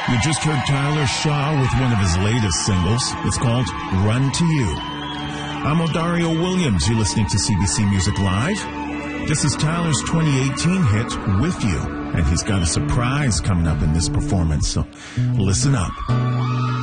You just heard Tyler Shaw with one of his latest singles. It's called Run to You. I'm Odario Williams. You're listening to CBC Music Live. This is Tyler's 2018 hit, With You. And he's got a surprise coming up in this performance, so listen up.